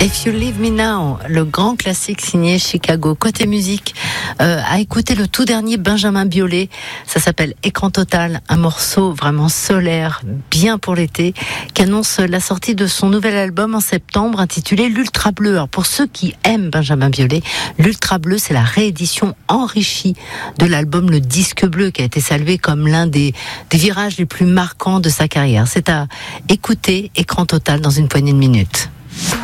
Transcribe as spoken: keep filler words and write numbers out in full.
If You Leave Me Now, le grand classique signé Chicago. Côté musique, euh, à écouter le tout dernier Benjamin Biolay. Ça s'appelle Écran Total, un morceau vraiment solaire, bien pour l'été, qui annonce la sortie de son nouvel album en septembre intitulé L'Ultra Bleu. Alors pour ceux qui aiment Benjamin Biolay, L'Ultra Bleu, c'est la réédition enrichie de l'album Le Disque Bleu, qui a été salué comme l'un des, des virages les plus marquants de sa carrière. C'est à écouter Écran Total dans une poignée de minutes.